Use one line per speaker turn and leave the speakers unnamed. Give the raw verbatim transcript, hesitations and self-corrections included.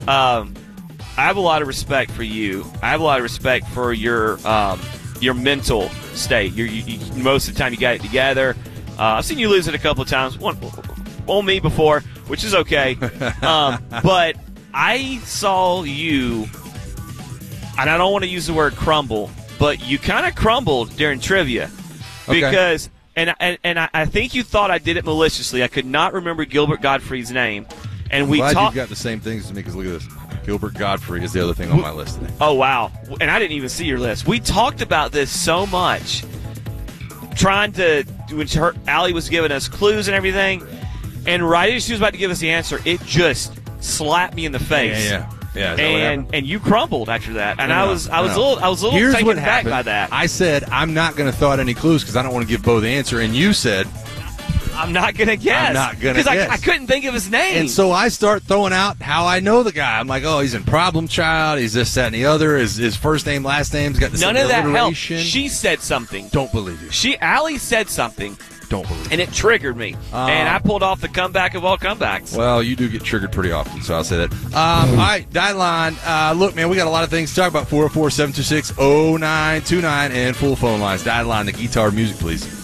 um, I have a lot of respect for you. I have a lot of respect for your um, your mental state. You're, you, you, most of the time you got it together. Uh, I've seen you lose it a couple of times. One on me before, which is okay. um, but I saw you, and I don't want to use the word crumble, but you kind of crumbled during trivia because, okay. and and, and I, I think you thought I did it maliciously. I could not remember Gilbert Gottfried's name, and
I'm
we
glad
talked.
You've got the same things as me because look at this. Gilbert Gottfried is the other thing on my list today.
Oh wow! And I didn't even see your list. We talked about this so much, trying to when her, Allie was giving us clues and everything, and right as she was about to give us the answer, it just slapped me in the face.
Yeah, yeah, yeah.
And and you crumbled after that, and
I,
I was I was a little I was a little
Here's
taken
what
back
happened.
by that.
I said I'm not going to throw out any clues because I don't want to give Bo the answer, and you said
I'm not going to guess.
I'm not going to
guess
because
I, I couldn't think of his name.
And so I start throwing out how I know the guy. I'm like, oh, he's in Problem Child. He's this, that, and the other. His, his first name, last name's got the
None
same
of that helped.
alliteration.
She said something.
Don't believe you.
She Allie said something.
Don't believe you.
And it triggered me.
Um,
and I pulled off the comeback of all comebacks.
Well, you do get triggered pretty often, so I'll say that. Um, all right, Dialine. Uh, look, man, we got a lot of things to talk about. four oh four, seven two six, oh nine two nine and full phone lines. Dialine, the guitar music, please.